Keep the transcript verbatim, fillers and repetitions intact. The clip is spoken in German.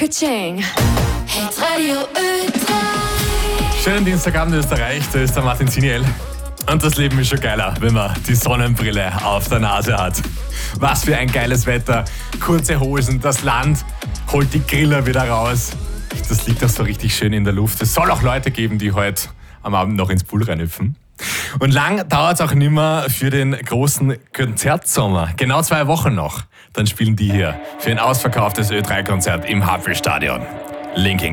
Kaching. Radio Ö drei. Schönen Dienstagabend Österreich, da ist der Martin Siniel. Und das Leben ist schon geiler, wenn man die Sonnenbrille auf der Nase hat. Was für ein geiles Wetter. Kurze Hosen, das Land holt die Griller wieder raus. Das liegt doch so richtig schön in der Luft. Es soll auch Leute geben, die heute am Abend noch ins Pool reinhüpfen. Und lang dauert es auch nimmer für den großen Konzertsommer. Genau zwei Wochen noch. Dann spielen die hier für ein ausverkauftes Ö drei Konzert im Havelstadion. Linkin